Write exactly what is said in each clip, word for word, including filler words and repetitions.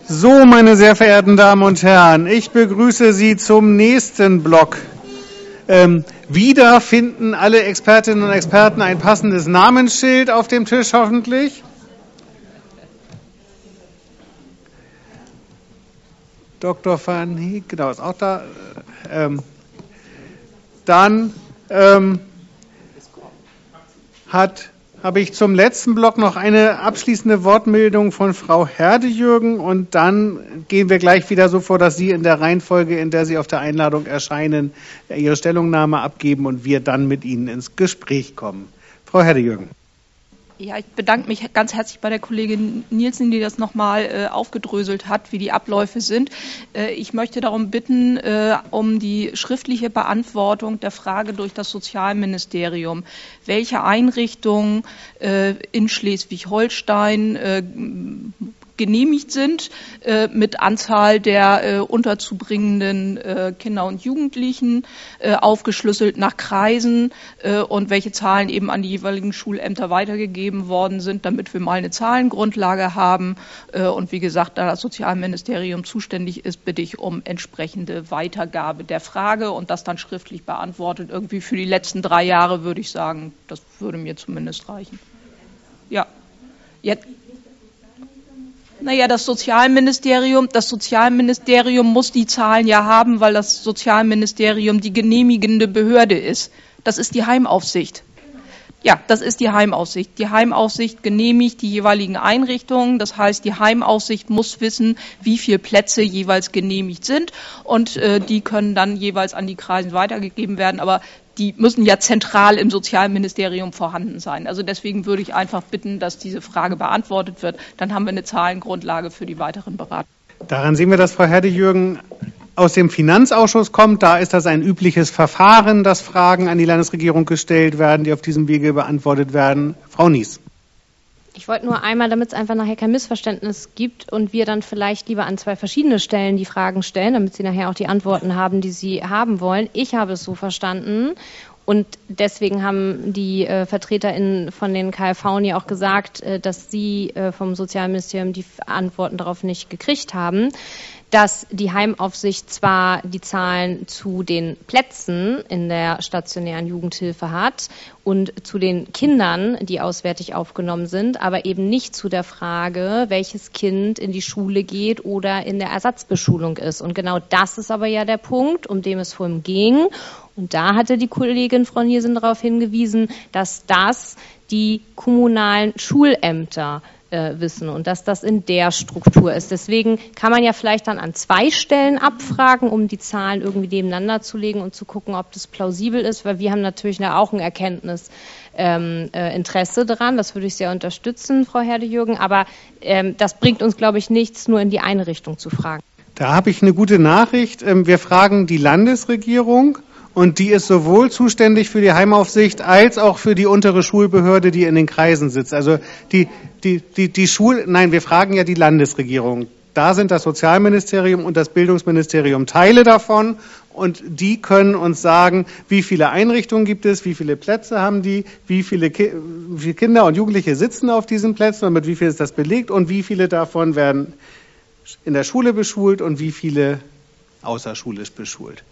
So, meine sehr verehrten Damen und Herren, ich begrüße Sie zum nächsten Block. Ähm, wieder finden alle Expertinnen und Experten ein passendes Namensschild auf dem Tisch, hoffentlich. Doktor Van Heek, genau, ist auch da. Ähm, dann ähm, hat... habe ich zum letzten Block noch eine abschließende Wortmeldung von Frau Herdejürgen und dann gehen wir gleich wieder so vor, dass Sie in der Reihenfolge, in der Sie auf der Einladung erscheinen, Ihre Stellungnahme abgeben und wir dann mit Ihnen ins Gespräch kommen. Frau Herdejürgen. Ja, ich bedanke mich ganz herzlich bei der Kollegin Nielsen, die das nochmal äh, aufgedröselt hat, wie die Abläufe sind. Äh, ich möchte darum bitten, äh, um die schriftliche Beantwortung der Frage durch das Sozialministerium. Welche Einrichtungen äh, in Schleswig-Holstein äh, genehmigt sind äh, mit Anzahl der äh, unterzubringenden äh, Kinder und Jugendlichen, äh, aufgeschlüsselt nach Kreisen äh, und welche Zahlen eben an die jeweiligen Schulämter weitergegeben worden sind, damit wir mal eine Zahlengrundlage haben. Äh, und wie gesagt, da das Sozialministerium zuständig ist, bitte ich um entsprechende Weitergabe der Frage und das dann schriftlich beantwortet. Irgendwie für die letzten drei Jahre würde ich sagen, das würde mir zumindest reichen. Ja, jetzt. Naja, das Sozialministerium, das Sozialministerium muss die Zahlen ja haben, weil das Sozialministerium die genehmigende Behörde ist. Das ist die Heimaufsicht. Ja, das ist die Heimaufsicht. Die Heimaufsicht genehmigt die jeweiligen Einrichtungen. Das heißt, die Heimaufsicht muss wissen, wie viele Plätze jeweils genehmigt sind. Und äh, die können dann jeweils an die Kreise weitergegeben werden. Aber die müssen ja zentral im Sozialministerium vorhanden sein. Also deswegen würde ich einfach bitten, dass diese Frage beantwortet wird. Dann haben wir eine Zahlengrundlage für die weiteren Beratungen. Daran sehen wir, dass Frau Herdejürgen aus dem Finanzausschuss kommt. Da ist das ein übliches Verfahren, dass Fragen an die Landesregierung gestellt werden, die auf diesem Wege beantwortet werden. Frau Nies. Ich wollte nur einmal, damit es einfach nachher kein Missverständnis gibt und wir dann vielleicht lieber an zwei verschiedene Stellen die Fragen stellen, damit Sie nachher auch die Antworten haben, die Sie haben wollen. Ich habe es so verstanden und deswegen haben die äh, VertreterInnen von den K f V auch gesagt, äh, dass sie äh, vom Sozialministerium die Antworten darauf nicht gekriegt haben, dass die Heimaufsicht zwar die Zahlen zu den Plätzen in der stationären Jugendhilfe hat und zu den Kindern, die auswärtig aufgenommen sind, aber eben nicht zu der Frage, welches Kind in die Schule geht oder in der Ersatzbeschulung ist. Und genau das ist aber ja der Punkt, um den es vorhin ging. Und da hatte die Kollegin Frau Nielsen darauf hingewiesen, dass das die kommunalen Schulämter wissen und dass das in der Struktur ist. Deswegen kann man ja vielleicht dann an zwei Stellen abfragen, um die Zahlen irgendwie nebeneinander zu legen und zu gucken, ob das plausibel ist, weil wir haben natürlich auch ein Erkenntnis, ähm, äh, Interesse dran. Das würde ich sehr unterstützen, Frau Herdejürgen. Aber ähm, das bringt uns, glaube ich, nichts, nur in die eine Richtung zu fragen. Da habe ich eine gute Nachricht. Wir fragen die Landesregierung. Und die ist sowohl zuständig für die Heimaufsicht als auch für die untere Schulbehörde, die in den Kreisen sitzt. Also die, die, die, die Schul, nein, wir fragen ja die Landesregierung. Da sind das Sozialministerium und das Bildungsministerium Teile davon. Und die können uns sagen, wie viele Einrichtungen gibt es, wie viele Plätze haben die, wie viele, Ki- wie viele Kinder und Jugendliche sitzen auf diesen Plätzen und mit wie viel ist das belegt und wie viele davon werden in der Schule beschult und wie viele außerschulisch beschult.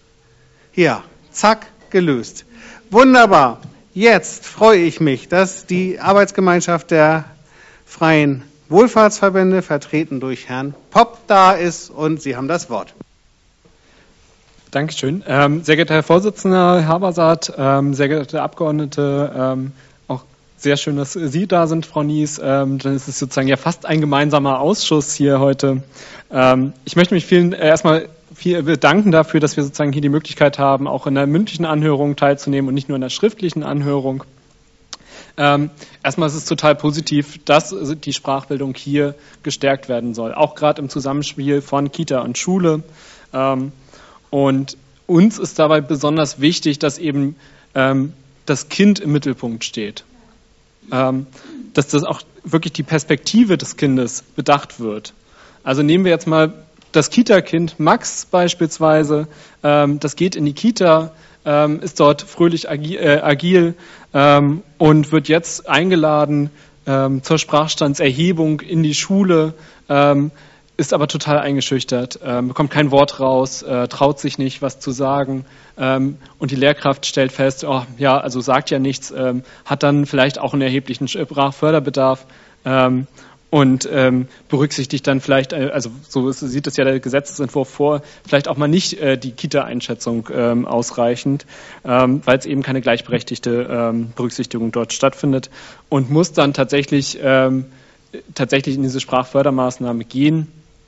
Ja. Zack, gelöst. Wunderbar. Jetzt freue ich mich, dass die Arbeitsgemeinschaft der Freien Wohlfahrtsverbände, vertreten durch Herrn Popp, da ist und Sie haben das Wort. Dankeschön. Ähm, sehr geehrter Herr Vorsitzender Habersaat, ähm, sehr geehrte Abgeordnete, ähm, auch sehr schön, dass Sie da sind, Frau Nies. Ähm, dann ist es sozusagen ja fast ein gemeinsamer Ausschuss hier heute. Ähm, ich möchte mich vielen äh, erstmal viel bedanken dafür, dass wir sozusagen hier die Möglichkeit haben, auch in der mündlichen Anhörung teilzunehmen und nicht nur in der schriftlichen Anhörung. Ähm, erstmal ist es total positiv, dass die Sprachbildung hier gestärkt werden soll, auch gerade im Zusammenspiel von Kita und Schule. Ähm, und uns ist dabei besonders wichtig, dass eben ähm, das Kind im Mittelpunkt steht. Ähm, dass das auch wirklich die Perspektive des Kindes bedacht wird. Also nehmen wir jetzt mal das Kita-Kind Max beispielsweise, ähm, das geht in die Kita, ähm, ist dort fröhlich agil, äh, agil ähm, und wird jetzt eingeladen ähm, zur Sprachstandserhebung in die Schule, ähm, ist aber total eingeschüchtert, ähm, bekommt kein Wort raus, äh, traut sich nicht, was zu sagen. Ähm, und die Lehrkraft stellt fest, oh, ja, also sagt ja nichts, ähm, hat dann vielleicht auch einen erheblichen Sprachförderbedarf. Ähm, und ähm, berücksichtigt dann vielleicht, also so sieht es ja der Gesetzesentwurf vor, vielleicht auch mal nicht äh, die Kita-Einschätzung ähm, ausreichend, ähm, weil es eben keine gleichberechtigte ähm, Berücksichtigung dort stattfindet und muss dann tatsächlich, ähm, tatsächlich in diese Sprachfördermaßnahme gehen.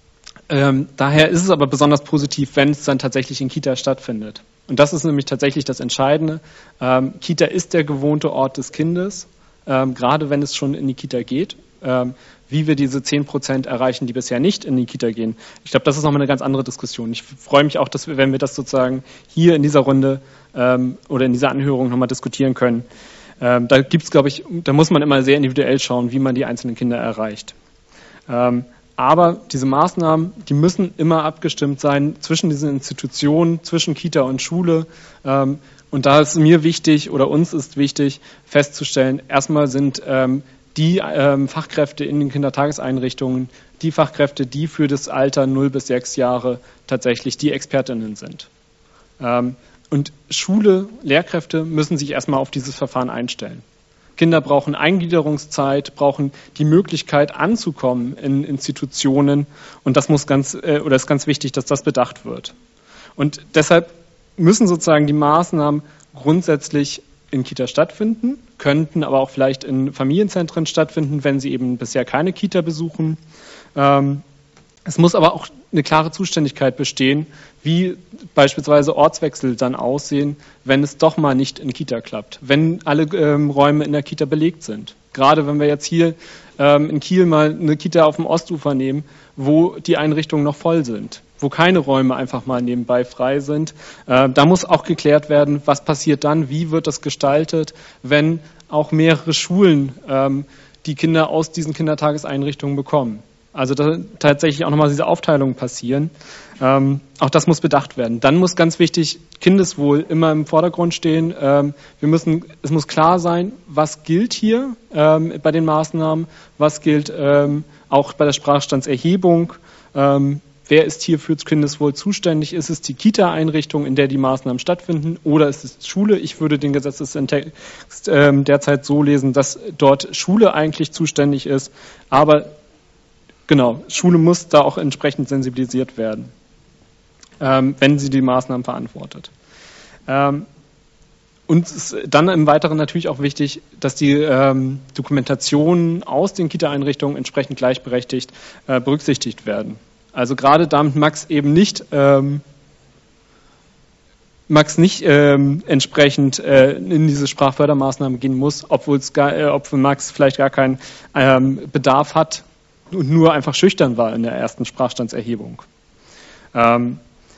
Ähm, daher ist es aber besonders positiv, wenn es dann tatsächlich in Kita stattfindet. Und das ist nämlich tatsächlich das Entscheidende. Ähm, Kita ist der gewohnte Ort des Kindes, ähm, gerade wenn es schon in die Kita geht. Ähm, wie wir diese zehn Prozent erreichen, die bisher nicht in die Kita gehen. Ich glaube, das ist nochmal eine ganz andere Diskussion. Ich freue mich auch, dass wir, wenn wir das sozusagen hier in dieser Runde ähm, oder in dieser Anhörung nochmal diskutieren können. Ähm, da gibt's, glaube ich, da muss man immer sehr individuell schauen, wie man die einzelnen Kinder erreicht. Ähm, aber diese Maßnahmen, die müssen immer abgestimmt sein zwischen diesen Institutionen, zwischen Kita und Schule. Ähm, und da ist mir wichtig oder uns ist wichtig festzustellen, erstmal sind ähm, die ähm, Fachkräfte in den Kindertageseinrichtungen, die Fachkräfte, die für das Alter null bis sechs Jahre tatsächlich die Expertinnen sind. Ähm, und Schule, Lehrkräfte müssen sich erstmal auf dieses Verfahren einstellen. Kinder brauchen Eingliederungszeit, brauchen die Möglichkeit anzukommen in Institutionen und das muss ganz, äh, oder ist ganz wichtig, dass das bedacht wird. Und deshalb müssen sozusagen die Maßnahmen grundsätzlich in Kita stattfinden, könnten aber auch vielleicht in Familienzentren stattfinden, wenn sie eben bisher keine Kita besuchen. Ähm, es muss aber auch eine klare Zuständigkeit bestehen, wie beispielsweise Ortswechsel dann aussehen, wenn es doch mal nicht in Kita klappt, wenn alle ähm, Räume in der Kita belegt sind. Gerade wenn wir jetzt hier ähm, in Kiel mal eine Kita auf dem Ostufer nehmen, wo die Einrichtungen noch voll sind, wo keine Räume einfach mal nebenbei frei sind. Äh, da muss auch geklärt werden, was passiert dann, wie wird das gestaltet, wenn auch mehrere Schulen ähm, die Kinder aus diesen Kindertageseinrichtungen bekommen. Also da tatsächlich auch nochmal diese Aufteilungen passieren. Ähm, auch das muss bedacht werden. Dann muss ganz wichtig Kindeswohl immer im Vordergrund stehen. Ähm, wir müssen, es muss klar sein, was gilt hier ähm, bei den Maßnahmen, was gilt ähm, auch bei der Sprachstandserhebung. Ähm, wer ist hier für das Kindeswohl zuständig? Ist es die Kita-Einrichtung, in der die Maßnahmen stattfinden, oder ist es Schule? Ich würde den Gesetzestext ähm, derzeit so lesen, dass dort Schule eigentlich zuständig ist, aber genau, Schule muss da auch entsprechend sensibilisiert werden, ähm, wenn sie die Maßnahmen verantwortet. Ähm, und es ist dann im Weiteren natürlich auch wichtig, dass die ähm, Dokumentationen aus den Kita-Einrichtungen entsprechend gleichberechtigt äh, berücksichtigt werden. Also gerade damit Max eben nicht ähm, Max nicht ähm, entsprechend äh, in diese Sprachfördermaßnahmen gehen muss, obwohl es gar, äh, obwohl Max vielleicht gar keinen ähm, Bedarf hat und nur einfach schüchtern war in der ersten Sprachstandserhebung. Ähm,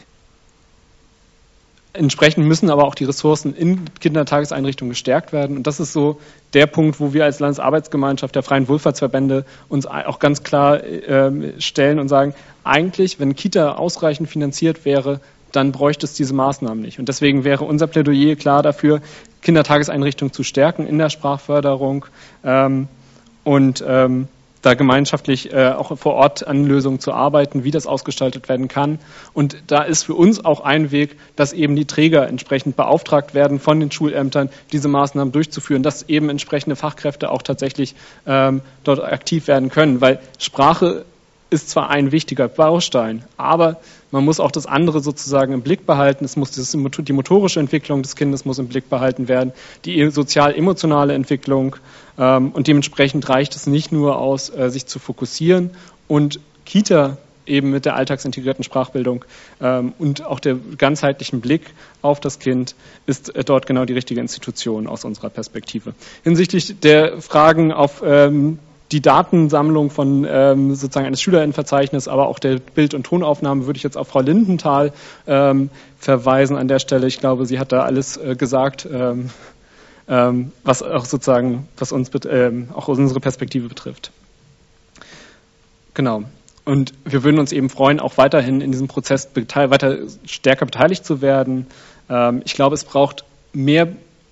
entsprechend müssen aber auch die Ressourcen in Kindertageseinrichtungen gestärkt werden. Und das ist so der Punkt, wo wir als Landesarbeitsgemeinschaft der Freien Wohlfahrtsverbände uns auch ganz klar äh, stellen und sagen, eigentlich, wenn Kita ausreichend finanziert wäre, dann bräuchte es diese Maßnahmen nicht. Und deswegen wäre unser Plädoyer klar dafür, Kindertageseinrichtungen zu stärken in der Sprachförderung ähm, und ähm, da gemeinschaftlich äh, auch vor Ort an Lösungen zu arbeiten, wie das ausgestaltet werden kann. Und da ist für uns auch ein Weg, dass eben die Träger entsprechend beauftragt werden von den Schulämtern, diese Maßnahmen durchzuführen, dass eben entsprechende Fachkräfte auch tatsächlich ähm, dort aktiv werden können. Weil Sprache ist zwar ein wichtiger Baustein, aber man muss auch das andere sozusagen im Blick behalten. Es muss das, die motorische Entwicklung des Kindes muss im Blick behalten werden, die sozial-emotionale Entwicklung. Ähm, und dementsprechend reicht es nicht nur aus, äh, sich zu fokussieren und Kita eben mit der alltagsintegrierten Sprachbildung ähm, und auch der ganzheitlichen Blick auf das Kind ist äh, dort genau die richtige Institution aus unserer Perspektive. Hinsichtlich der Fragen auf ähm, die Datensammlung von ähm, sozusagen eines Schülerinnenverzeichnisses, aber auch der Bild- und Tonaufnahme würde ich jetzt auf Frau Lindenthal ähm, verweisen an der Stelle. Ich glaube, sie hat da alles äh, gesagt, ähm, ähm, was auch sozusagen, was uns ähm, auch unsere Perspektive betrifft. Genau. Und wir würden uns eben freuen, auch weiterhin in diesem Prozess weiter stärker beteiligt zu werden. Ähm, ich glaube, es braucht mehr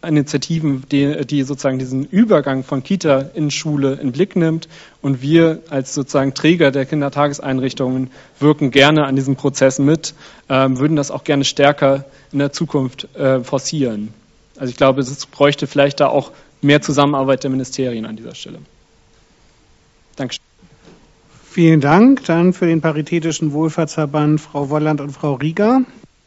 Initiativen, die, die sozusagen diesen Übergang von Kita in Schule in Blick nimmt. Und wir als sozusagen Träger der Kindertageseinrichtungen wirken gerne an diesem Prozess mit, ähm, würden das auch gerne stärker in der Zukunft äh, forcieren. Also ich glaube, es bräuchte vielleicht da auch mehr Zusammenarbeit der Ministerien an dieser Stelle. Dankeschön. Vielen Dank. Dann für den Paritätischen Wohlfahrtsverband Frau Wolland und Frau Rieger.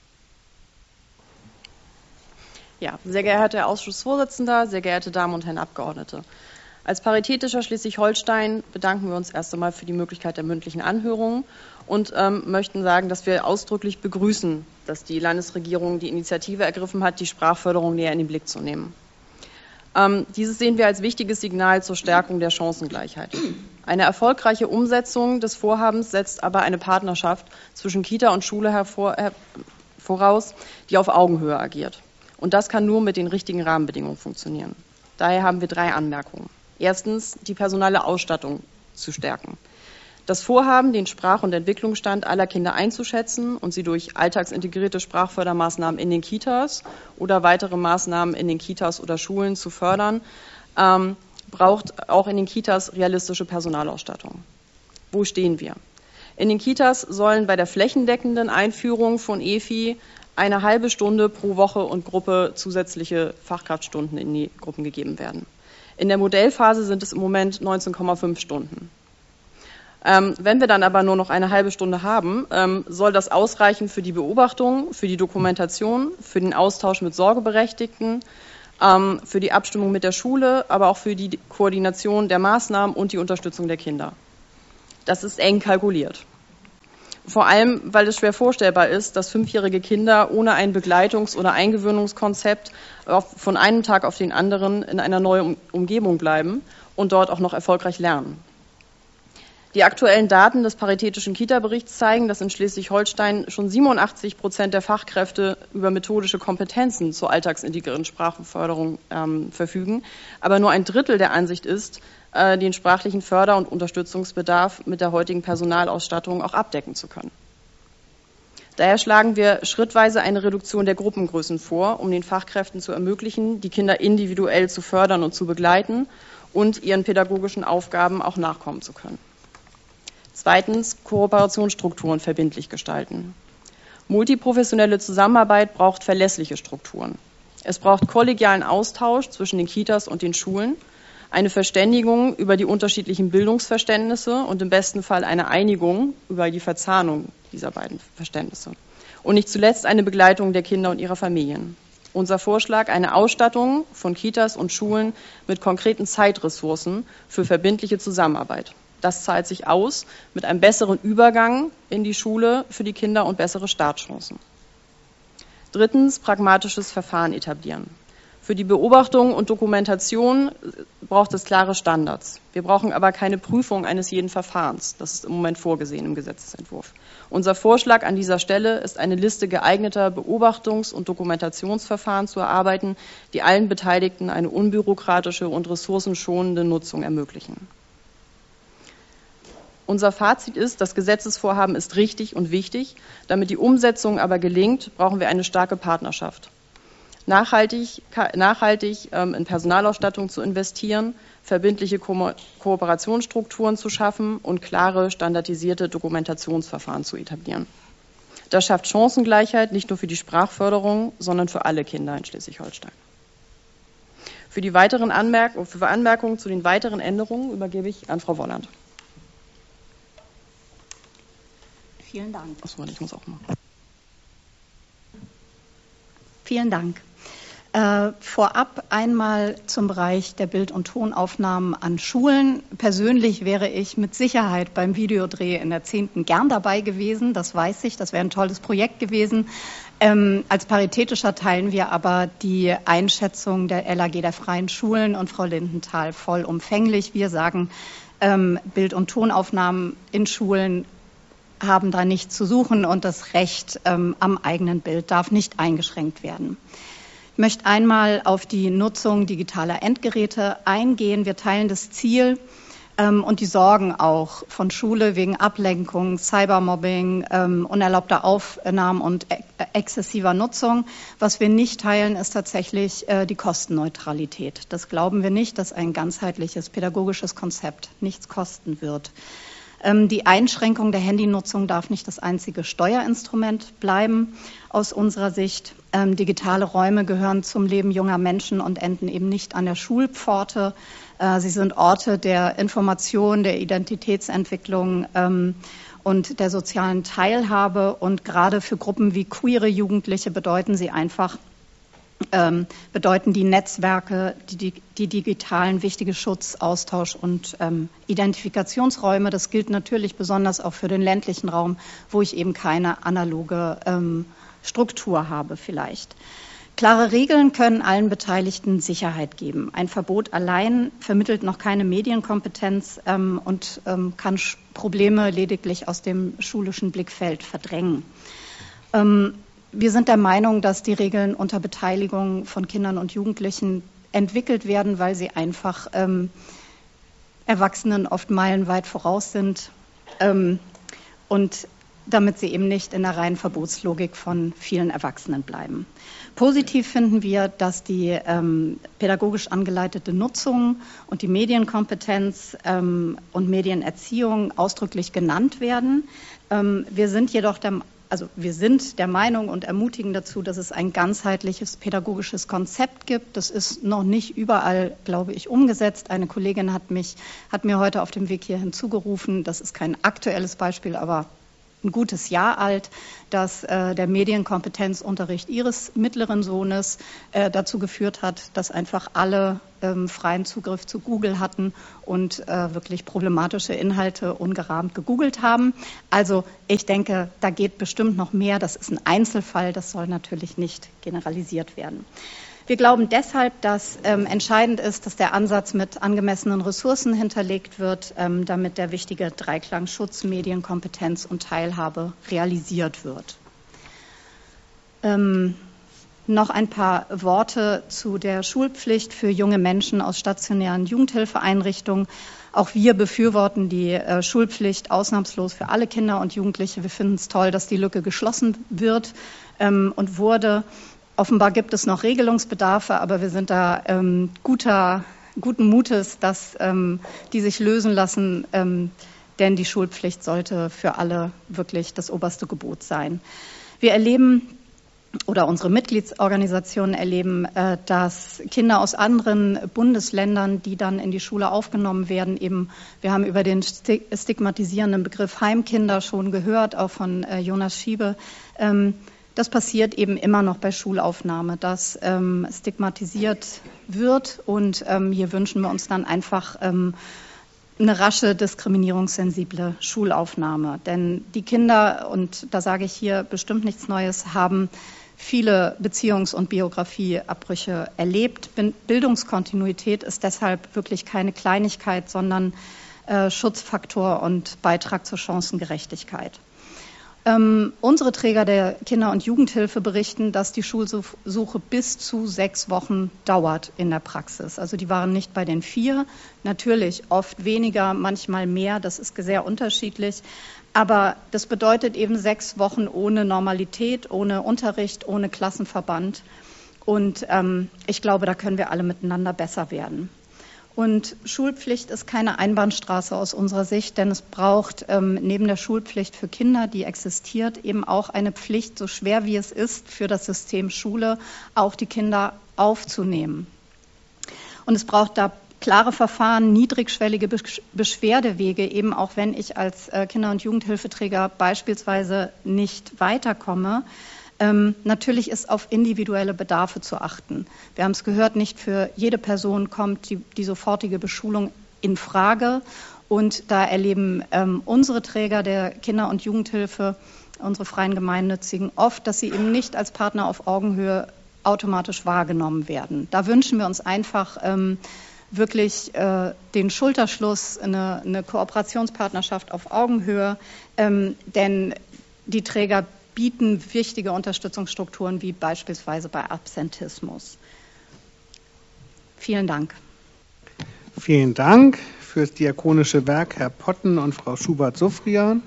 Ja, sehr geehrter Herr Ausschussvorsitzender, sehr geehrte Damen und Herren Abgeordnete. Als Paritätischer Schleswig-Holstein bedanken wir uns erst einmal für die Möglichkeit der mündlichen Anhörung und ähm, möchten sagen, dass wir ausdrücklich begrüßen, dass die Landesregierung die Initiative ergriffen hat, die Sprachförderung näher in den Blick zu nehmen. Ähm, dieses sehen wir als wichtiges Signal zur Stärkung der Chancengleichheit. Eine erfolgreiche Umsetzung des Vorhabens setzt aber eine Partnerschaft zwischen Kita und Schule hervor, her, voraus, die auf Augenhöhe agiert. Und das kann nur mit den richtigen Rahmenbedingungen funktionieren. Daher haben wir drei Anmerkungen. Erstens, die personelle Ausstattung zu stärken. Das Vorhaben, den Sprach- und Entwicklungsstand aller Kinder einzuschätzen und sie durch alltagsintegrierte Sprachfördermaßnahmen in den Kitas oder weitere Maßnahmen in den Kitas oder Schulen zu fördern, ähm, braucht auch in den Kitas realistische Personalausstattung. Wo stehen wir? In den Kitas sollen bei der flächendeckenden Einführung von E F I eine halbe Stunde pro Woche und Gruppe zusätzliche Fachkraftstunden in die Gruppen gegeben werden. In der Modellphase sind es im Moment neunzehn Komma fünf Stunden. Ähm, wenn wir dann aber nur noch eine halbe Stunde haben, ähm, soll das ausreichen für die Beobachtung, für die Dokumentation, für den Austausch mit Sorgeberechtigten, ähm, für die Abstimmung mit der Schule, aber auch für die Koordination der Maßnahmen und die Unterstützung der Kinder. Das ist eng kalkuliert. Vor allem, weil es schwer vorstellbar ist, dass fünfjährige Kinder ohne ein Begleitungs- oder Eingewöhnungskonzept von einem Tag auf den anderen in einer neuen Umgebung bleiben und dort auch noch erfolgreich lernen. Die aktuellen Daten des Paritätischen Kita-Berichts zeigen, dass in Schleswig-Holstein schon siebenundachtzig Prozent der Fachkräfte über methodische Kompetenzen zur alltagsintegrierten Sprachförderung ähm, verfügen, aber nur ein Drittel der Ansicht ist, äh, den sprachlichen Förder- und Unterstützungsbedarf mit der heutigen Personalausstattung auch abdecken zu können. Daher schlagen wir schrittweise eine Reduktion der Gruppengrößen vor, um den Fachkräften zu ermöglichen, die Kinder individuell zu fördern und zu begleiten und ihren pädagogischen Aufgaben auch nachkommen zu können. Zweitens, Kooperationsstrukturen verbindlich gestalten. Multiprofessionelle Zusammenarbeit braucht verlässliche Strukturen. Es braucht kollegialen Austausch zwischen den Kitas und den Schulen, eine Verständigung über die unterschiedlichen Bildungsverständnisse und im besten Fall eine Einigung über die Verzahnung dieser beiden Verständnisse. Und nicht zuletzt eine Begleitung der Kinder und ihrer Familien. Unser Vorschlag, eine Ausstattung von Kitas und Schulen mit konkreten Zeitressourcen für verbindliche Zusammenarbeit. Das zahlt sich aus mit einem besseren Übergang in die Schule für die Kinder und bessere Startchancen. Drittens, pragmatisches Verfahren etablieren. Für die Beobachtung und Dokumentation braucht es klare Standards. Wir brauchen aber keine Prüfung eines jeden Verfahrens. Das ist im Moment vorgesehen im Gesetzesentwurf. Unser Vorschlag an dieser Stelle ist, eine Liste geeigneter Beobachtungs- und Dokumentationsverfahren zu erarbeiten, die allen Beteiligten eine unbürokratische und ressourcenschonende Nutzung ermöglichen. Unser Fazit ist, das Gesetzesvorhaben ist richtig und wichtig. Damit die Umsetzung aber gelingt, brauchen wir eine starke Partnerschaft. Nachhaltig, nachhaltig ähm, in Personalausstattung zu investieren, verbindliche Ko- Kooperationsstrukturen zu schaffen und klare, standardisierte Dokumentationsverfahren zu etablieren. Das schafft Chancengleichheit nicht nur für die Sprachförderung, sondern für alle Kinder in Schleswig-Holstein. Für die weiteren Anmerk- für Anmerkungen zu den weiteren Änderungen übergebe ich an Frau Wolland. Vielen Dank. Achso, ich muss auch mal. Vielen Dank. Äh, vorab einmal zum Bereich der Bild- und Tonaufnahmen an Schulen. Persönlich wäre ich mit Sicherheit beim Videodreh in der zehnten gern dabei gewesen. Das weiß ich, das wäre ein tolles Projekt gewesen. Ähm, als Paritätischer teilen wir aber die Einschätzung der L A G der Freien Schulen und Frau Lindenthal vollumfänglich. Wir sagen, ähm, Bild- und Tonaufnahmen in Schulen haben da nichts zu suchen und das Recht ähm, am eigenen Bild darf nicht eingeschränkt werden. Ich möchte einmal auf die Nutzung digitaler Endgeräte eingehen. Wir teilen das Ziel, Ähm, und die Sorgen auch von Schule wegen Ablenkung, Cybermobbing, ähm, unerlaubter Aufnahmen und e- exzessiver Nutzung. Was wir nicht teilen, ist tatsächlich äh, die Kostenneutralität. Das glauben wir nicht, dass ein ganzheitliches pädagogisches Konzept nichts kosten wird. Ähm, die Einschränkung der Handynutzung darf nicht das einzige Steuerinstrument bleiben aus unserer Sicht. Ähm, digitale Räume gehören zum Leben junger Menschen und enden eben nicht an der Schulpforte. Äh, sie sind Orte der Information, der Identitätsentwicklung ähm, und der sozialen Teilhabe. Und gerade für Gruppen wie queere Jugendliche bedeuten sie einfach, ähm, bedeuten die Netzwerke, die, die, die digitalen wichtige Schutz-, Austausch- und ähm, Identifikationsräume. Das gilt natürlich besonders auch für den ländlichen Raum, wo ich eben keine analoge ähm, Struktur habe vielleicht. Klare Regeln können allen Beteiligten Sicherheit geben. Ein Verbot allein vermittelt noch keine Medienkompetenz ähm, und ähm, kann Probleme lediglich aus dem schulischen Blickfeld verdrängen. Ähm, wir sind der Meinung, dass die Regeln unter Beteiligung von Kindern und Jugendlichen entwickelt werden, weil sie einfach ähm, Erwachsenen oft meilenweit voraus sind ähm, und damit sie eben nicht in der reinen Verbotslogik von vielen Erwachsenen bleiben. Positiv finden wir, dass die ähm, pädagogisch angeleitete Nutzung und die Medienkompetenz ähm, und Medienerziehung ausdrücklich genannt werden. Ähm, wir sind jedoch der, also wir sind der Meinung und ermutigen dazu, dass es ein ganzheitliches pädagogisches Konzept gibt. Das ist noch nicht überall, glaube ich, umgesetzt. Eine Kollegin hat mich, hat mir heute auf dem Weg hierhin zugerufen. Das ist kein aktuelles Beispiel, aber ein gutes Jahr alt, dass äh, der Medienkompetenzunterricht ihres mittleren Sohnes äh, dazu geführt hat, dass einfach alle ähm, freien Zugriff zu Google hatten und äh, wirklich problematische Inhalte ungerahmt gegoogelt haben. Also ich denke, da geht bestimmt noch mehr. Das ist ein Einzelfall, das soll natürlich nicht generalisiert werden. Wir glauben deshalb, dass ähm, entscheidend ist, dass der Ansatz mit angemessenen Ressourcen hinterlegt wird, ähm, damit der wichtige Dreiklang Schutz, Medienkompetenz und Teilhabe realisiert wird. Ähm, noch ein paar Worte zu der Schulpflicht für junge Menschen aus stationären Jugendhilfeeinrichtungen. Auch wir befürworten die äh, Schulpflicht ausnahmslos für alle Kinder und Jugendliche. Wir finden es toll, dass die Lücke geschlossen wird ähm, und wurde. Offenbar gibt es noch Regelungsbedarfe, aber wir sind da ähm, guter, guten Mutes, dass ähm, die sich lösen lassen, ähm, denn die Schulpflicht sollte für alle wirklich das oberste Gebot sein. Wir erleben oder unsere Mitgliedsorganisationen erleben, äh, dass Kinder aus anderen Bundesländern, die dann in die Schule aufgenommen werden, eben, wir haben über den stigmatisierenden Begriff Heimkinder schon gehört, auch von äh, Jonas Schiebe, ähm, das passiert eben immer noch bei Schulaufnahme, dass ähm, stigmatisiert wird und ähm, hier wünschen wir uns dann einfach ähm, eine rasche, diskriminierungssensible Schulaufnahme. Denn die Kinder, und da sage ich hier bestimmt nichts Neues, haben viele Beziehungs- und Biografieabbrüche erlebt. Bildungskontinuität ist deshalb wirklich keine Kleinigkeit, sondern äh, Schutzfaktor und Beitrag zur Chancengerechtigkeit. Ähm, unsere Träger der Kinder- und Jugendhilfe berichten, dass die Schulsuche bis zu sechs Wochen dauert in der Praxis. Also die waren nicht bei den vier, natürlich oft weniger, manchmal mehr, das ist sehr unterschiedlich. Aber das bedeutet eben sechs Wochen ohne Normalität, ohne Unterricht, ohne Klassenverband. Und ähm, ich glaube, da können wir alle miteinander besser werden. Und Schulpflicht ist keine Einbahnstraße aus unserer Sicht, denn es braucht ähm, neben der Schulpflicht für Kinder, die existiert, eben auch eine Pflicht, so schwer wie es ist, für das System Schule auch die Kinder aufzunehmen. Und es braucht da klare Verfahren, niedrigschwellige Beschwerdewege, eben auch wenn ich als äh, Kinder- und Jugendhilfeträger beispielsweise nicht weiterkomme. Ähm, natürlich ist auf individuelle Bedarfe zu achten. Wir haben es gehört, nicht für jede Person kommt die, die sofortige Beschulung in Frage. Und da erleben ähm, unsere Träger der Kinder- und Jugendhilfe, unsere freien Gemeinnützigen, oft, dass sie eben nicht als Partner auf Augenhöhe automatisch wahrgenommen werden. Da wünschen wir uns einfach ähm, wirklich äh, den Schulterschluss, eine, eine Kooperationspartnerschaft auf Augenhöhe, ähm, denn die Träger bieten wichtige Unterstützungsstrukturen wie beispielsweise bei Absentismus. Vielen Dank. Vielen Dank für das Diakonische Werk Herr Potten und Frau Schubert-Sufrian.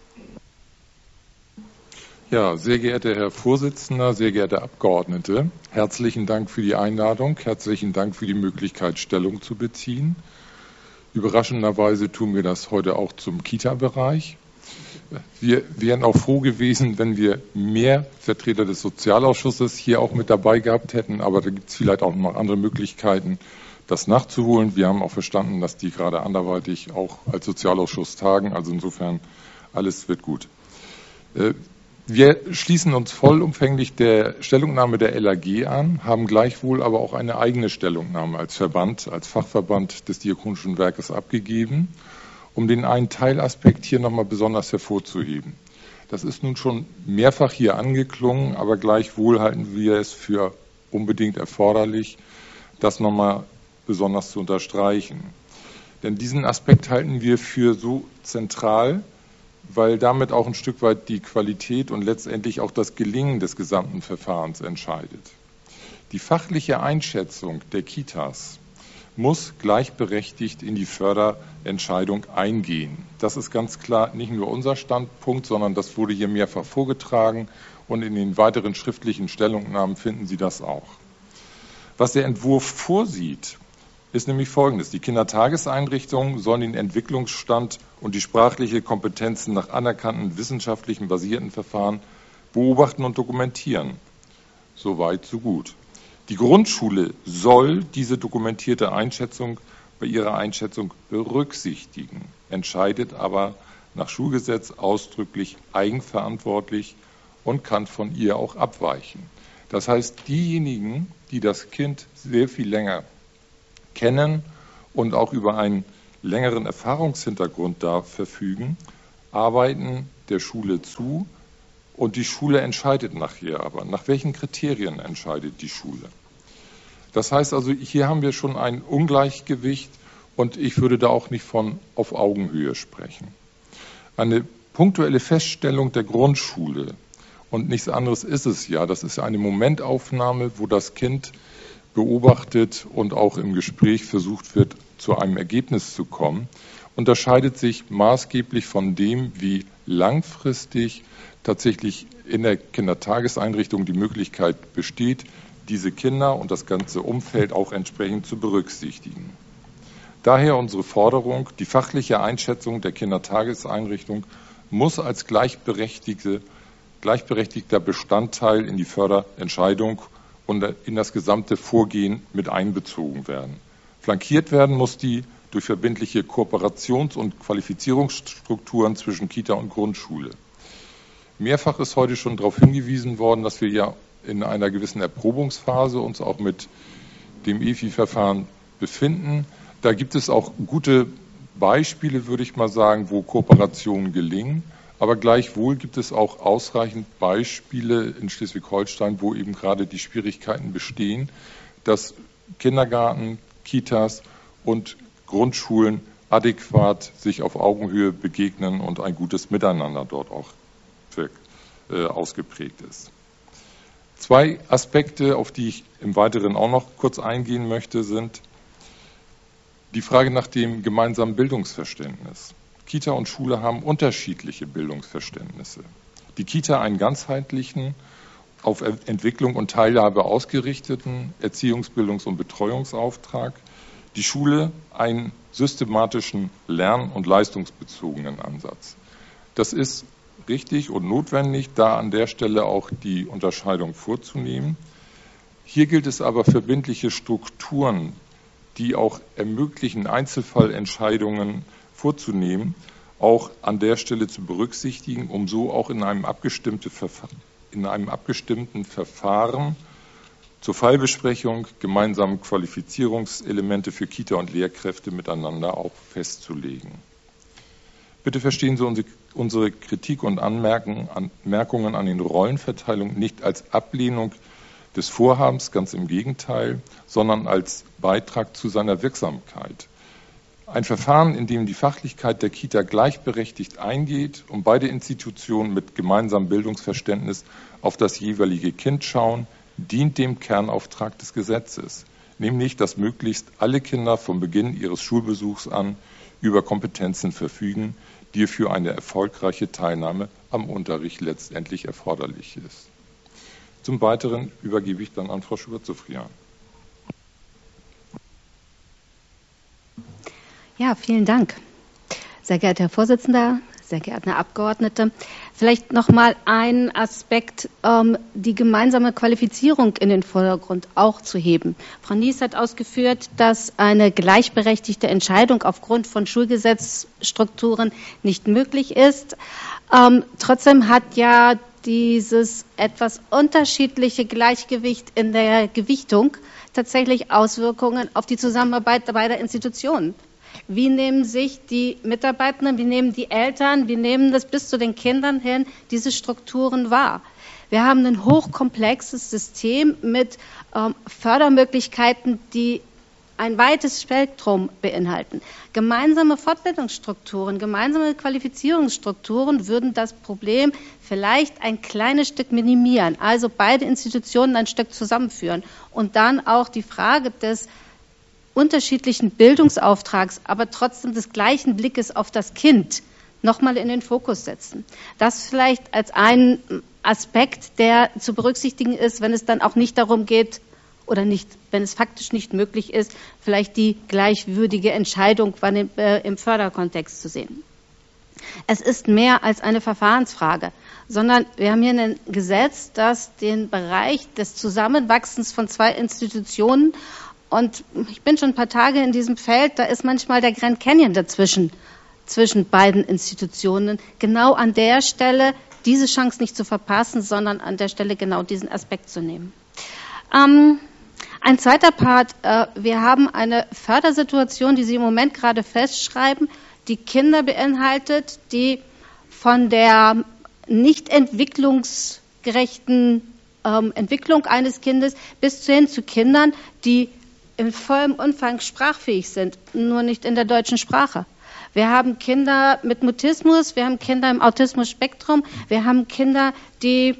Ja, sehr geehrter Herr Vorsitzender, sehr geehrte Abgeordnete, herzlichen Dank für die Einladung, herzlichen Dank für die Möglichkeit, Stellung zu beziehen. Überraschenderweise tun wir das heute auch zum Kita-Bereich. Wir wären auch froh gewesen, wenn wir mehr Vertreter des Sozialausschusses hier auch mit dabei gehabt hätten, aber da gibt es vielleicht auch noch andere Möglichkeiten, das nachzuholen. Wir haben auch verstanden, dass die gerade anderweitig auch als Sozialausschuss tagen, also insofern alles wird gut. Wir schließen uns vollumfänglich der Stellungnahme der L A G an, haben gleichwohl aber auch eine eigene Stellungnahme als Verband, als Fachverband des Diakonischen Werkes abgegeben, um den einen Teilaspekt hier nochmal besonders hervorzuheben. Das ist nun schon mehrfach hier angeklungen, aber gleichwohl halten wir es für unbedingt erforderlich, das nochmal besonders zu unterstreichen. Denn diesen Aspekt halten wir für so zentral, weil damit auch ein Stück weit die Qualität und letztendlich auch das Gelingen des gesamten Verfahrens entscheidet. Die fachliche Einschätzung der Kitas muss gleichberechtigt in die Förderentscheidung eingehen. Das ist ganz klar nicht nur unser Standpunkt, sondern das wurde hier mehrfach vorgetragen und in den weiteren schriftlichen Stellungnahmen finden Sie das auch. Was der Entwurf vorsieht, ist nämlich Folgendes. Die Kindertageseinrichtungen sollen den Entwicklungsstand und die sprachliche Kompetenzen nach anerkannten wissenschaftlichen basierten Verfahren beobachten und dokumentieren. Soweit, so gut. Die Grundschule soll diese dokumentierte Einschätzung bei ihrer Einschätzung berücksichtigen, entscheidet aber nach Schulgesetz ausdrücklich eigenverantwortlich und kann von ihr auch abweichen. Das heißt, diejenigen, die das Kind sehr viel länger kennen und auch über einen längeren Erfahrungshintergrund da verfügen, arbeiten der Schule zu und die Schule entscheidet nachher aber. Nach welchen Kriterien entscheidet die Schule? Das heißt also, hier haben wir schon ein Ungleichgewicht und ich würde da auch nicht von auf Augenhöhe sprechen. Eine punktuelle Feststellung der Grundschule und nichts anderes ist es ja, das ist eine Momentaufnahme, wo das Kind beobachtet und auch im Gespräch versucht wird, zu einem Ergebnis zu kommen, unterscheidet sich maßgeblich von dem, wie langfristig tatsächlich in der Kindertageseinrichtung die Möglichkeit besteht, diese Kinder und das ganze Umfeld auch entsprechend zu berücksichtigen. Daher unsere Forderung, die fachliche Einschätzung der Kindertageseinrichtung muss als gleichberechtigte, gleichberechtigter Bestandteil in die Förderentscheidung und in das gesamte Vorgehen mit einbezogen werden. Flankiert werden muss die durch verbindliche Kooperations- und Qualifizierungsstrukturen zwischen Kita und Grundschule. Mehrfach ist heute schon darauf hingewiesen worden, dass wir ja in einer gewissen Erprobungsphase uns auch mit dem E F I-Verfahren befinden. Da gibt es auch gute Beispiele, würde ich mal sagen, wo Kooperationen gelingen. Aber gleichwohl gibt es auch ausreichend Beispiele in Schleswig-Holstein, wo eben gerade die Schwierigkeiten bestehen, dass Kindergarten, Kitas und Grundschulen adäquat sich auf Augenhöhe begegnen und ein gutes Miteinander dort auch für, äh, ausgeprägt ist. Zwei Aspekte, auf die ich im Weiteren auch noch kurz eingehen möchte, sind die Frage nach dem gemeinsamen Bildungsverständnis. Kita und Schule haben unterschiedliche Bildungsverständnisse. Die Kita einen ganzheitlichen, auf Entwicklung und Teilhabe ausgerichteten Erziehungs-, Bildungs- und Betreuungsauftrag, die Schule einen systematischen lern- und leistungsbezogenen Ansatz. Das ist richtig und notwendig, da an der Stelle auch die Unterscheidung vorzunehmen. Hier gilt es aber, verbindliche Strukturen, die auch ermöglichen, Einzelfallentscheidungen vorzunehmen, auch an der Stelle zu berücksichtigen, um so auch in einem, abgestimmte Verfa- in einem abgestimmten Verfahren zur Fallbesprechung gemeinsame Qualifizierungselemente für Kita und Lehrkräfte miteinander auch festzulegen. Bitte verstehen Sie unsere Kritik und Anmerkungen an den Rollenverteilungen nicht als Ablehnung des Vorhabens, ganz im Gegenteil, sondern als Beitrag zu seiner Wirksamkeit. Ein Verfahren, in dem die Fachlichkeit der Kita gleichberechtigt eingeht und beide Institutionen mit gemeinsamem Bildungsverständnis auf das jeweilige Kind schauen, dient dem Kernauftrag des Gesetzes, nämlich, dass möglichst alle Kinder vom Beginn ihres Schulbesuchs an über Kompetenzen verfügen, die für eine erfolgreiche Teilnahme am Unterricht letztendlich erforderlich ist. Zum Weiteren übergebe ich dann an Frau Schubert-Sophrian. Ja, vielen Dank. Sehr geehrter Herr Vorsitzender, sehr geehrte Herr Abgeordnete, vielleicht noch mal ein Aspekt, ähm, die gemeinsame Qualifizierung in den Vordergrund auch zu heben. Frau Nies hat ausgeführt, dass eine gleichberechtigte Entscheidung aufgrund von Schulgesetzstrukturen nicht möglich ist. Ähm, trotzdem hat ja dieses etwas unterschiedliche Gleichgewicht in der Gewichtung tatsächlich Auswirkungen auf die Zusammenarbeit beider Institutionen. Wie nehmen sich die Mitarbeitenden, wie nehmen die Eltern, wie nehmen das bis zu den Kindern hin, diese Strukturen wahr? Wir haben ein hochkomplexes System mit ähm, Fördermöglichkeiten, die ein weites Spektrum beinhalten. Gemeinsame Fortbildungsstrukturen, gemeinsame Qualifizierungsstrukturen würden das Problem vielleicht ein kleines Stück minimieren, also beide Institutionen ein Stück zusammenführen und dann auch die Frage des unterschiedlichen Bildungsauftrags, aber trotzdem des gleichen Blickes auf das Kind nochmal in den Fokus setzen. Das vielleicht als ein Aspekt, der zu berücksichtigen ist, wenn es dann auch nicht darum geht, oder nicht, wenn es faktisch nicht möglich ist, vielleicht die gleichwürdige Entscheidung im Förderkontext zu sehen. Es ist mehr als eine Verfahrensfrage, sondern wir haben hier ein Gesetz, das den Bereich des Zusammenwachsens von zwei Institutionen, und ich bin schon ein paar Tage in diesem Feld, da ist manchmal der Grand Canyon dazwischen, zwischen beiden Institutionen, genau an der Stelle diese Chance nicht zu verpassen, sondern an der Stelle genau diesen Aspekt zu nehmen. Ähm, Ein zweiter Part, äh, wir haben eine Fördersituation, die Sie im Moment gerade festschreiben, die Kinder beinhaltet, die von der nicht entwicklungsgerechten ähm, Entwicklung eines Kindes bis hin zu Kindern, die in vollem Umfang sprachfähig sind, nur nicht in der deutschen Sprache. Wir haben Kinder mit Mutismus, wir haben Kinder im Autismus-Spektrum, wir haben Kinder, die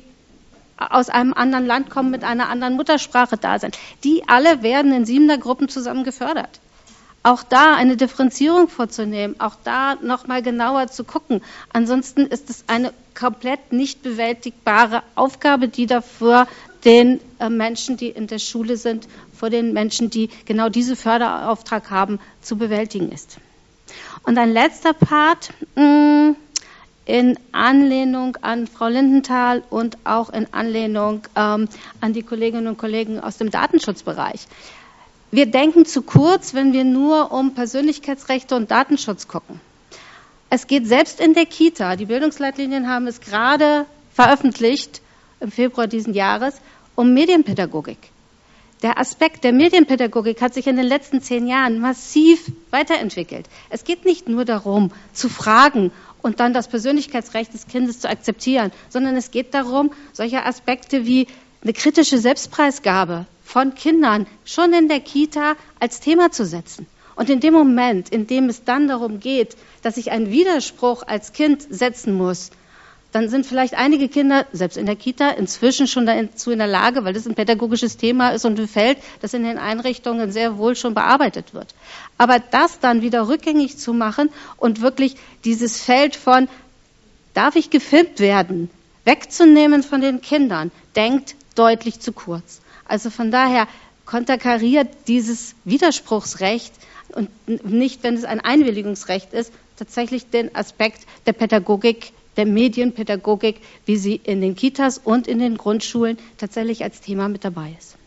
aus einem anderen Land kommen, mit einer anderen Muttersprache da sind. Die alle werden in siebener Gruppen zusammen gefördert. Auch da eine Differenzierung vorzunehmen, auch da nochmal genauer zu gucken. Ansonsten ist es eine komplett nicht bewältigbare Aufgabe, die dafür den äh, Menschen, die in der Schule sind, vor den Menschen, die genau diesen Förderauftrag haben, zu bewältigen ist. Und ein letzter Part, mh, in Anlehnung an Frau Lindenthal und auch in Anlehnung ähm, an die Kolleginnen und Kollegen aus dem Datenschutzbereich. Wir denken zu kurz, wenn wir nur um Persönlichkeitsrechte und Datenschutz gucken. Es geht selbst in der Kita, die Bildungsleitlinien haben es gerade veröffentlicht, im Februar diesen Jahres, um Medienpädagogik. Der Aspekt der Medienpädagogik hat sich in den letzten zehn Jahren massiv weiterentwickelt. Es geht nicht nur darum, zu fragen und dann das Persönlichkeitsrecht des Kindes zu akzeptieren, sondern es geht darum, solche Aspekte wie eine kritische Selbstpreisgabe von Kindern schon in der Kita als Thema zu setzen. Und in dem Moment, in dem es dann darum geht, dass ich einen Widerspruch als Kind setzen muss, dann sind vielleicht einige Kinder, selbst in der Kita, inzwischen schon dazu in der Lage, weil das ein pädagogisches Thema ist und ein Feld, das in den Einrichtungen sehr wohl schon bearbeitet wird. Aber das dann wieder rückgängig zu machen und wirklich dieses Feld von, darf ich gefilmt werden, wegzunehmen von den Kindern, denkt deutlich zu kurz. Also von daher konterkariert dieses Widerspruchsrecht und nicht, wenn es ein Einwilligungsrecht ist, tatsächlich den Aspekt der Pädagogik, der Medienpädagogik, wie sie in den Kitas und in den Grundschulen tatsächlich als Thema mit dabei ist.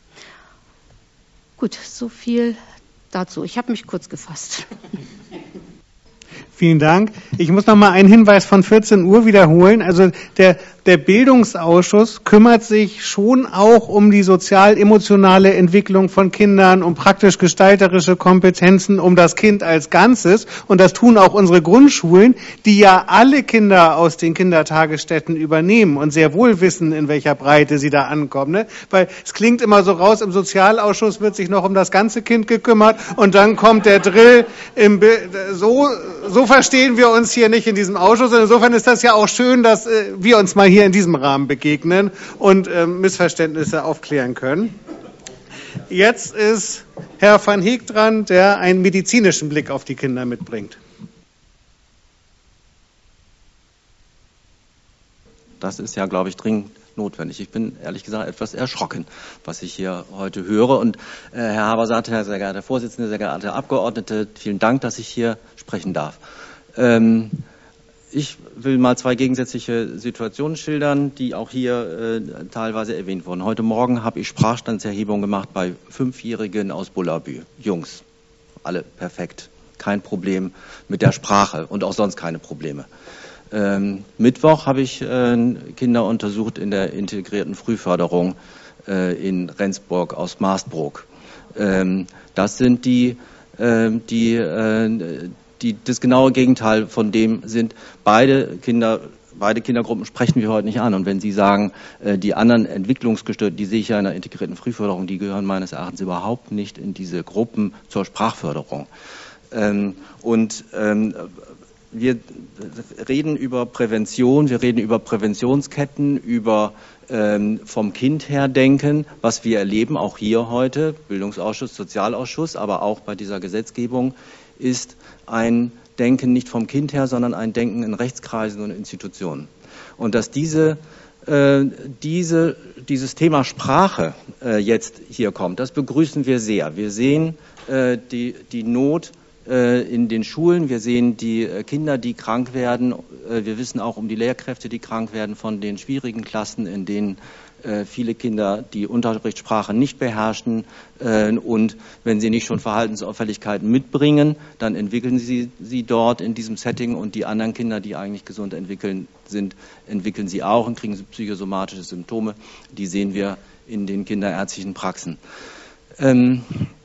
Gut, so viel dazu. Ich habe mich kurz gefasst. Vielen Dank. Ich muss noch mal einen Hinweis von vierzehn Uhr wiederholen. Also der, der Bildungsausschuss kümmert sich schon auch um die sozial-emotionale Entwicklung von Kindern, um praktisch-gestalterische Kompetenzen, um das Kind als Ganzes. Und das tun auch unsere Grundschulen, die ja alle Kinder aus den Kindertagesstätten übernehmen und sehr wohl wissen, in welcher Breite sie da ankommen. Ne? Weil es klingt immer so raus, im Sozialausschuss wird sich noch um das ganze Kind gekümmert und dann kommt der Drill im Bild. So, so verstehen wir uns hier nicht in diesem Ausschuss. Und insofern ist das ja auch schön, dass äh, wir uns mal hier in diesem Rahmen begegnen und äh, Missverständnisse aufklären können. Jetzt ist Herr van Heek dran, der einen medizinischen Blick auf die Kinder mitbringt. Das ist ja, glaube ich, dringend notwendig. Ich bin ehrlich gesagt etwas erschrocken, was ich hier heute höre. Und äh, Herr Habersaat, Herr sehr geehrter Vorsitzender, sehr geehrte Abgeordnete, vielen Dank, dass ich hier sprechen darf. Ähm, ich will mal zwei gegensätzliche Situationen schildern, die auch hier äh, teilweise erwähnt wurden. Heute Morgen habe ich Sprachstandserhebung gemacht bei Fünfjährigen aus Bullabü. Jungs, alle perfekt, kein Problem mit der Sprache und auch sonst keine Probleme. Ähm, Mittwoch habe ich äh, Kinder untersucht in der integrierten Frühförderung äh, in Rendsburg aus Marsbrook. Ähm, das sind die, äh, die, äh, die das genaue Gegenteil von dem sind. Beide Kinder, beide Kindergruppen sprechen wir heute nicht an. Und wenn Sie sagen, äh, die anderen Entwicklungsgestörten, die sehe ich ja in der integrierten Frühförderung, die gehören meines Erachtens überhaupt nicht in diese Gruppen zur Sprachförderung. Ähm, und ähm, Wir reden über Prävention, wir reden über Präventionsketten, über ähm, vom Kind her denken, was wir erleben, auch hier heute, Bildungsausschuss, Sozialausschuss, aber auch bei dieser Gesetzgebung, ist ein Denken nicht vom Kind her, sondern ein Denken in Rechtskreisen und Institutionen. Und dass diese, äh, diese, dieses Thema Sprache äh, jetzt hier kommt, das begrüßen wir sehr. Wir sehen äh, die, die Not in den Schulen. Wir sehen die Kinder, die krank werden. Wir wissen auch um die Lehrkräfte, die krank werden von den schwierigen Klassen, in denen viele Kinder die Unterrichtssprache nicht beherrschen. Und wenn sie nicht schon Verhaltensauffälligkeiten mitbringen, dann entwickeln sie sie dort in diesem Setting. Und die anderen Kinder, die eigentlich gesund entwickeln sind, entwickeln sie auch und kriegen psychosomatische Symptome. Die sehen wir in den kinderärztlichen Praxen. Ähm,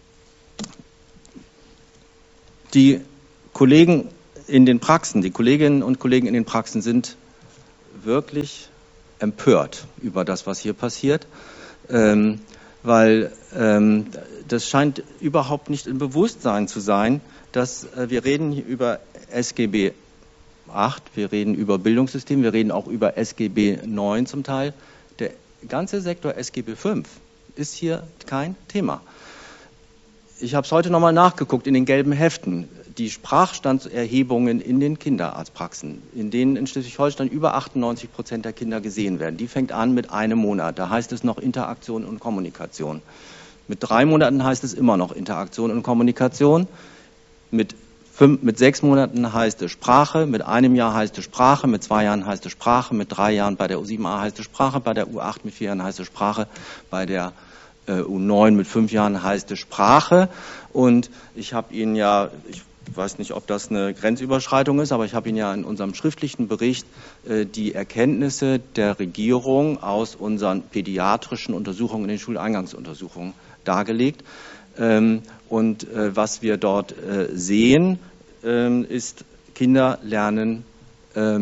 Die Kollegen in den Praxen, die Kolleginnen und Kollegen in den Praxen sind wirklich empört über das, was hier passiert, ähm, weil ähm, das scheint überhaupt nicht im Bewusstsein zu sein, dass äh, wir reden hier über S G B acht, wir reden über Bildungssystem, wir reden auch über S G B neun zum Teil. Der ganze Sektor S G B fünf ist hier kein Thema. Ich habe es heute nochmal nachgeguckt in den gelben Heften. Die Sprachstandserhebungen in den Kinderarztpraxen, in denen in Schleswig-Holstein über achtundneunzig Prozent der Kinder gesehen werden, die fängt an mit einem Monat. Da heißt es noch Interaktion und Kommunikation. Mit drei Monaten heißt es immer noch Interaktion und Kommunikation. Mit, fünf, mit sechs Monaten heißt es Sprache, mit einem Jahr heißt es Sprache, mit zwei Jahren heißt es Sprache, mit drei Jahren bei der U sieben a heißt es Sprache, bei der U acht mit vier Jahren heißt es Sprache, bei der U neun mit fünf Jahren heißt es Sprache. Und ich habe Ihnen ja, ich weiß nicht, ob das eine Grenzüberschreitung ist, aber ich habe Ihnen ja in unserem schriftlichen Bericht äh, die Erkenntnisse der Regierung aus unseren pädiatrischen Untersuchungen in den Schuleingangsuntersuchungen dargelegt. Ähm, und äh, was wir dort äh, sehen, äh, ist, Kinder lernen äh,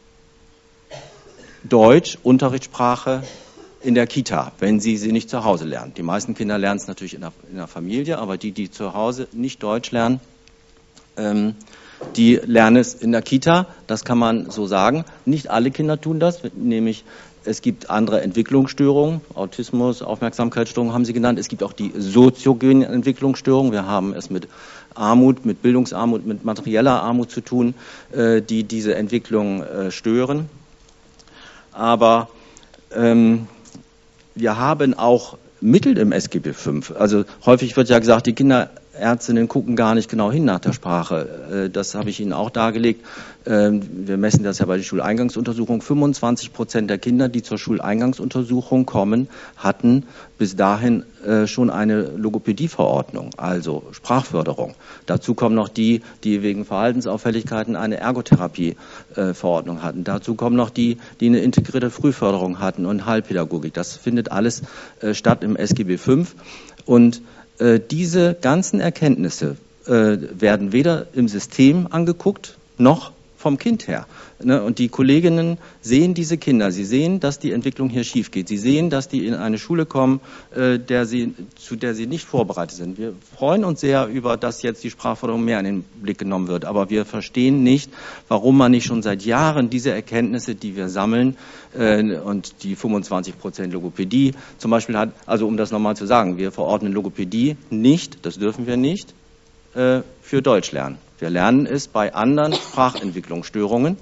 Deutsch, Unterrichtssprache, in der Kita, wenn sie sie nicht zu Hause lernen. Die meisten Kinder lernen es natürlich in der, in der Familie, aber die, die zu Hause nicht Deutsch lernen, ähm, die lernen es in der Kita. Das kann man so sagen. Nicht alle Kinder tun das, nämlich es gibt andere Entwicklungsstörungen, Autismus, Aufmerksamkeitsstörungen haben Sie genannt. Es gibt auch die soziogenen Entwicklungsstörungen. Wir haben es mit Armut, mit Bildungsarmut, mit materieller Armut zu tun, äh, die diese Entwicklung äh, stören. Aber ähm, wir haben auch Mittel im S G B fünf. Also häufig wird ja gesagt, die Kinderärztinnen gucken gar nicht genau hin nach der Sprache. Das habe ich Ihnen auch dargelegt. Wir messen das ja bei der Schuleingangsuntersuchung. fünfundzwanzig Prozent der Kinder, die zur Schuleingangsuntersuchung kommen, hatten bis dahin schon eine Logopädieverordnung, also Sprachförderung. Dazu kommen noch die, die wegen Verhaltensauffälligkeiten eine Ergotherapieverordnung hatten. Dazu kommen noch die, die eine integrierte Frühförderung hatten und Heilpädagogik. Das findet alles statt im S G B fünf. Und äh, diese ganzen Erkenntnisse äh, werden weder im System angeguckt, noch vom Kind her. Ne? Und die Kolleginnen sehen diese Kinder, sie sehen, dass die Entwicklung hier schief geht. Sie sehen, dass die in eine Schule kommen, äh, der sie, zu der sie nicht vorbereitet sind. Wir freuen uns sehr über, dass jetzt die Sprachförderung mehr in den Blick genommen wird. Aber wir verstehen nicht, warum man nicht schon seit Jahren diese Erkenntnisse, die wir sammeln, äh, und die fünfundzwanzig Prozent Logopädie zum Beispiel hat, also um das nochmal zu sagen, wir verordnen Logopädie nicht, das dürfen wir nicht, äh, für Deutsch lernen. Wir lernen es bei anderen Sprachentwicklungsstörungen.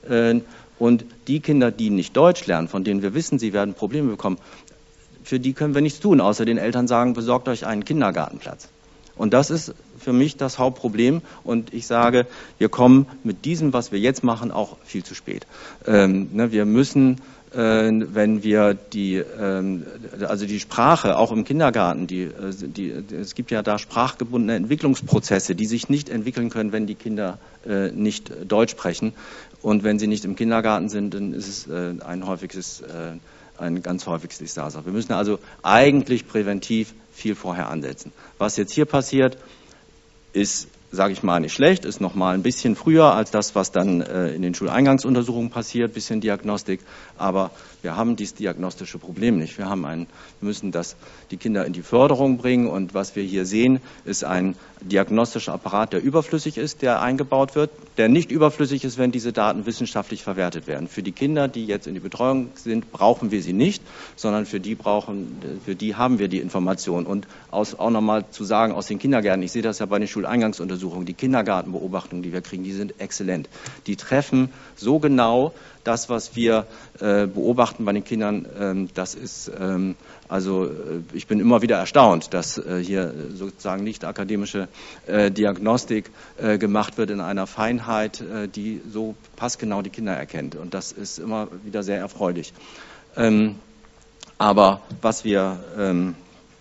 Und die Kinder, die nicht Deutsch lernen, von denen wir wissen, sie werden Probleme bekommen, für die können wir nichts tun, außer den Eltern sagen, besorgt euch einen Kindergartenplatz. Und das ist für mich das Hauptproblem. Und ich sage, wir kommen mit diesem, was wir jetzt machen, auch viel zu spät. Ähm, ne, wir müssen, äh, wenn wir die, ähm, also die Sprache, auch im Kindergarten, die, die, es gibt ja da sprachgebundene Entwicklungsprozesse, die sich nicht entwickeln können, wenn die Kinder äh, nicht Deutsch sprechen. Und wenn sie nicht im Kindergarten sind, dann ist es äh, ein häufiges, äh, ein ganz häufiges Desaster. Wir müssen also eigentlich präventiv viel vorher ansetzen. Was jetzt hier passiert, ist, sage ich mal, nicht schlecht, ist noch mal ein bisschen früher als das, was dann äh, in den Schuleingangsuntersuchungen passiert, bisschen Diagnostik. Aber wir haben dieses diagnostische Problem nicht. Wir haben ein, wir müssen das, die Kinder in die Förderung bringen. Und was wir hier sehen, ist ein diagnostischer Apparat, der überflüssig ist, der eingebaut wird, der nicht überflüssig ist, wenn diese Daten wissenschaftlich verwertet werden. Für die Kinder, die jetzt in die Betreuung sind, brauchen wir sie nicht, sondern für die brauchen, für die haben wir die Information. Und aus, auch nochmal zu sagen, aus den Kindergärten, ich sehe das ja bei den Schuleingangsuntersuchungen, die Kindergartenbeobachtungen, die wir kriegen, die sind exzellent. Die treffen so genau das, was wir äh, beobachten bei den Kindern, ähm, das ist, ähm, also äh, ich bin immer wieder erstaunt, dass äh, hier sozusagen nicht akademische äh, Diagnostik äh, gemacht wird in einer Feinheit, äh, die so passgenau die Kinder erkennt. Und das ist immer wieder sehr erfreulich. Ähm, aber was wir, ähm,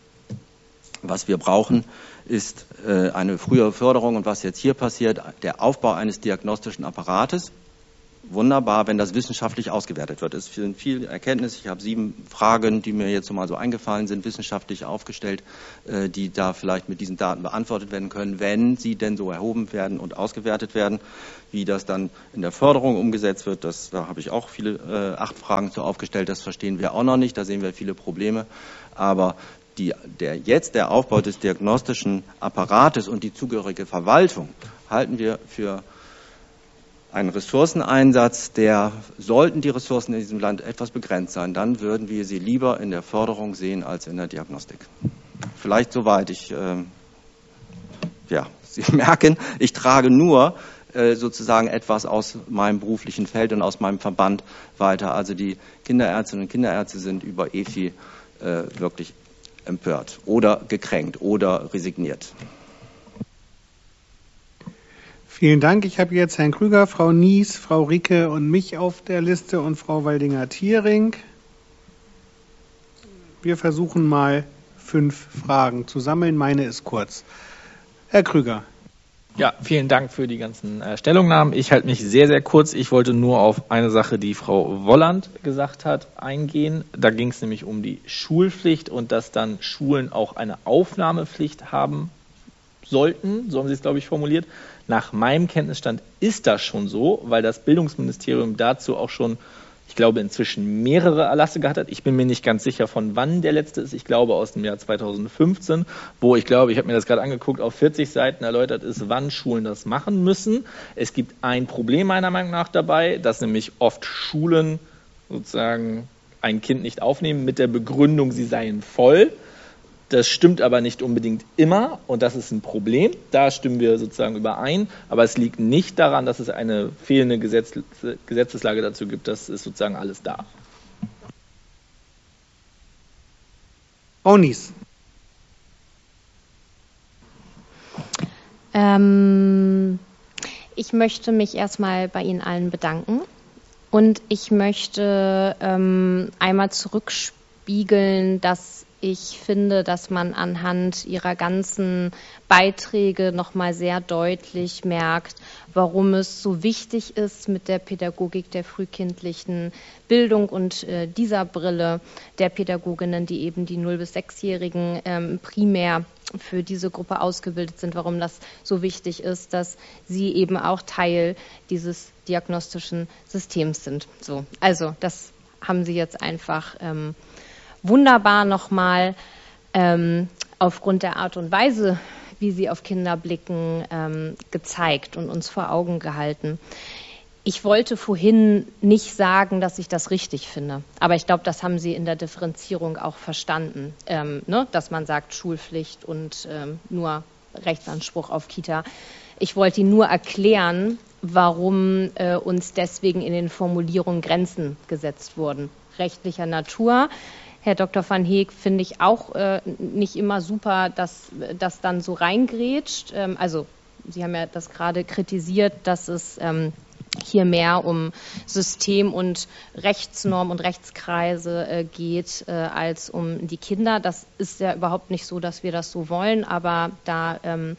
was wir brauchen, ist äh, eine frühere Förderung. Und was jetzt hier passiert, der Aufbau eines diagnostischen Apparates, wunderbar, wenn das wissenschaftlich ausgewertet wird. Es sind viele Erkenntnisse. Ich habe sieben Fragen, die mir jetzt mal so eingefallen sind, wissenschaftlich aufgestellt, die da vielleicht mit diesen Daten beantwortet werden können, wenn sie denn so erhoben werden und ausgewertet werden. Wie das dann in der Förderung umgesetzt wird, das, da habe ich auch viele, äh, acht Fragen zu aufgestellt. Das verstehen wir auch noch nicht. Da sehen wir viele Probleme. Aber die, der, jetzt der Aufbau des diagnostischen Apparates und die zugehörige Verwaltung halten wir für ein Ressourceneinsatz, der, sollten die Ressourcen in diesem Land etwas begrenzt sein, dann würden wir sie lieber in der Förderung sehen als in der Diagnostik. Vielleicht soweit. Ich, äh, ja, Sie merken, ich trage nur äh, sozusagen etwas aus meinem beruflichen Feld und aus meinem Verband weiter. Also die Kinderärztinnen und Kinderärzte sind über E F I äh, wirklich empört oder gekränkt oder resigniert. Vielen Dank. Ich habe jetzt Herrn Krüger, Frau Nies, Frau Ricke und mich auf der Liste und Frau Waldinger-Thiering. Wir versuchen mal fünf Fragen zu sammeln. Meine ist kurz. Herr Krüger. Ja, vielen Dank für die ganzen äh, Stellungnahmen. Ich halte mich sehr, sehr kurz. Ich wollte nur auf eine Sache, die Frau Wolland gesagt hat, eingehen. Da ging es nämlich um die Schulpflicht und dass dann Schulen auch eine Aufnahmepflicht haben sollten, so haben Sie es, glaube ich, formuliert. Nach meinem Kenntnisstand ist das schon so, weil das Bildungsministerium dazu auch schon, ich glaube, inzwischen mehrere Erlasse gehabt hat. Ich bin mir nicht ganz sicher, von wann der letzte ist. Ich glaube, aus dem Jahr zweitausendfünfzehn, wo ich glaube, ich habe mir das gerade angeguckt, auf vierzig Seiten erläutert ist, wann Schulen das machen müssen. Es gibt ein Problem meiner Meinung nach dabei, dass nämlich oft Schulen sozusagen ein Kind nicht aufnehmen mit der Begründung, sie seien voll. Das stimmt aber nicht unbedingt immer und das ist ein Problem. Da stimmen wir sozusagen überein. Aber es liegt nicht daran, dass es eine fehlende Gesetz, Gesetzeslage dazu gibt. Das ist sozusagen alles da. Frau Nies. Ähm, ich möchte mich erstmal bei Ihnen allen bedanken und ich möchte ähm, einmal zurückspiegeln, dass Ich finde, dass man anhand ihrer ganzen Beiträge nochmal sehr deutlich merkt, warum es so wichtig ist, mit der Pädagogik der frühkindlichen Bildung und äh, dieser Brille der Pädagoginnen, die eben die null- bis sechsjährigen ähm, primär für diese Gruppe ausgebildet sind, warum das so wichtig ist, dass sie eben auch Teil dieses diagnostischen Systems sind. So, also das haben Sie jetzt einfach ähm, wunderbar nochmal ähm, aufgrund der Art und Weise, wie Sie auf Kinder blicken, ähm, gezeigt und uns vor Augen gehalten. Ich wollte vorhin nicht sagen, dass ich das richtig finde, aber ich glaube, das haben Sie in der Differenzierung auch verstanden, ähm, ne? Dass man sagt Schulpflicht und ähm, nur Rechtsanspruch auf Kita. Ich wollte Ihnen nur erklären, warum äh, uns deswegen in den Formulierungen Grenzen gesetzt wurden, rechtlicher Natur. Herr Doktor van Heek, finde ich auch äh, nicht immer super, dass das dann so reingrätscht. Ähm, also Sie haben ja das gerade kritisiert, dass es ähm, hier mehr um System- und Rechtsnorm und Rechtskreise äh, geht, äh, als um die Kinder. Das ist ja überhaupt nicht so, dass wir das so wollen, aber da ähm,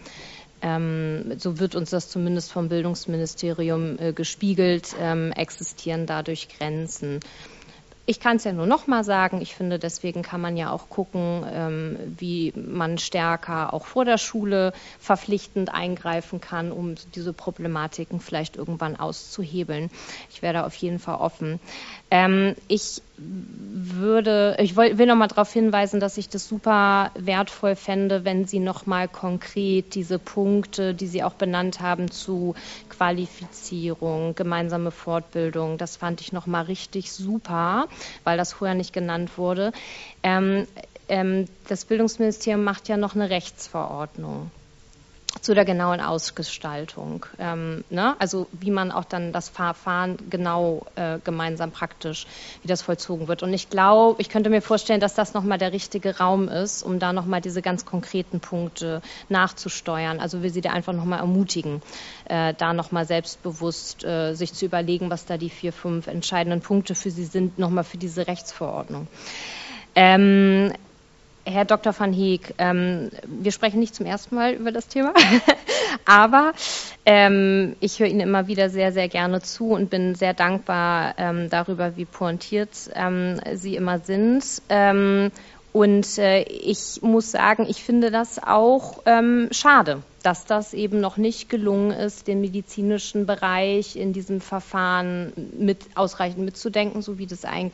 ähm, so wird uns das zumindest vom Bildungsministerium äh, gespiegelt, ähm, existieren dadurch Grenzen. Ich kann es ja nur noch mal sagen, ich finde, deswegen kann man ja auch gucken, ähm, wie man stärker auch vor der Schule verpflichtend eingreifen kann, um diese Problematiken vielleicht irgendwann auszuhebeln. Ich wäre da auf jeden Fall offen. Ähm, ich würde, ich will, will noch mal darauf hinweisen, dass ich das super wertvoll fände, wenn Sie noch mal konkret diese Punkte, die Sie auch benannt haben, zu Qualifizierung, gemeinsame Fortbildung, das fand ich noch mal richtig super, weil das vorher nicht genannt wurde. Ähm, ähm, das Bildungsministerium macht ja noch eine Rechtsverordnung zu der genauen Ausgestaltung, ähm, ne? Also wie man auch dann das Verfahren genau äh, gemeinsam praktisch, wie das vollzogen wird. Und ich glaube, ich könnte mir vorstellen, dass das nochmal der richtige Raum ist, um da nochmal diese ganz konkreten Punkte nachzusteuern. Also will Sie da einfach nochmal ermutigen, äh, da nochmal selbstbewusst äh, sich zu überlegen, was da die vier, fünf entscheidenden Punkte für Sie sind, nochmal für diese Rechtsverordnung. Ähm, Herr Doktor van Heek, ähm, wir sprechen nicht zum ersten Mal über das Thema, aber ähm, ich höre Ihnen immer wieder sehr, sehr gerne zu und bin sehr dankbar ähm, darüber, wie pointiert ähm, Sie immer sind. Ähm, und äh, ich muss sagen, ich finde das auch ähm, schade, dass das eben noch nicht gelungen ist, den medizinischen Bereich in diesem Verfahren mit ausreichend mitzudenken, so wie das eigentlich